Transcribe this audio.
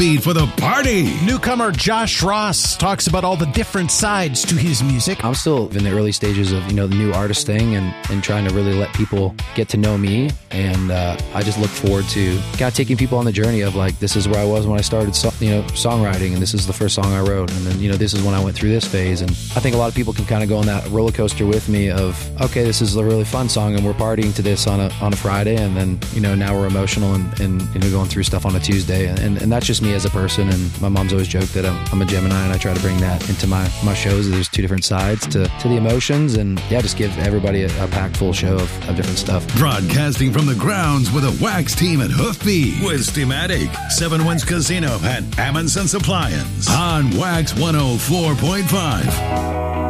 Beat for the party. Newcomer Josh Ross talks about all the different sides to his music. I'm still in the early stages of, the new artist thing and trying to really let people get to know me. And I just look forward to kind of taking people on the journey of like, this is where I was when I started, songwriting, and this is the first song I wrote. And then, this is when I went through this phase. And I think a lot of people can kind of go on that roller coaster with me of, okay, this is a really fun song and we're partying to this on a Friday. And then, now we're emotional and going through stuff on a Tuesday. And that's just me as a person. And my mom's always joked that I'm a Gemini, and I try to bring that into my shows. There's two different sides to the emotions, and just give everybody a packed full show of different stuff. Broadcasting from the grounds with a wax team at Hoofbeat with Steamatic, 7 Winds Casino, and Amundsen Appliance on Wax 104.5.